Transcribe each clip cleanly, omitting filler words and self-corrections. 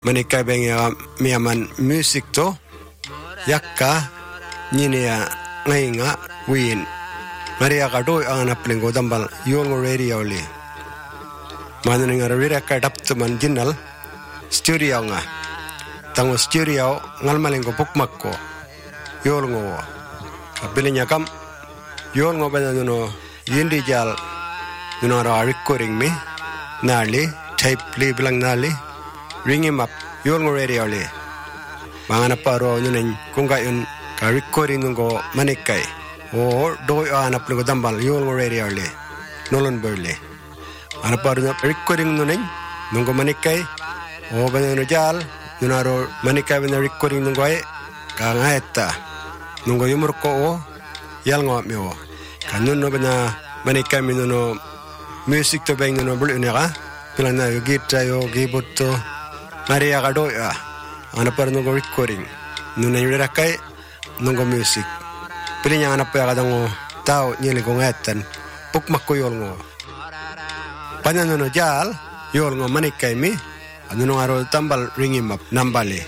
Manikay bengya miyaman music to yakka niya ngainga win Maria kado ang napling dambal yung radio li maning rira ka dapt man jinal studio nga tango studio ngalmaling ko pukmak ko yolngo kabilinya kam yolngo banano yindi jal nuno recording me nali tape li bilang nali ring him up yolngo radio li mga naparo nunen kung gayon ka recording ngo manikay o do anap ngo dambal yolngo radio li nolon berli anaparo na recording nunen ngo manikay o banano jal nunaro manikay na recording ngo ay ka ngaeta ngo yumur ko o yal ngo mi o kanun no bana manikay mi no music to bang no bulu ne ka pilang na yo guitar yo keyboard to Maria kado ya anaparo ngo recording nunay rakay ngo music pilinya anap ya kadang tao nyeli ko ngatan pukmak ko yolngo panano jal yolngo manikay mi ano aro tambal ring him up nambali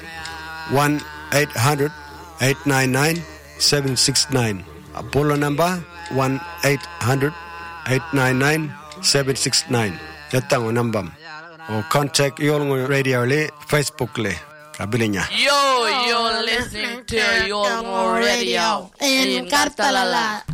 1-800-899-769 Apollo number 1-800-899-769 yatang nambam o contact yolngo radio le Facebook le kabilinya you're listening to Yolngo Radio in Kartalala.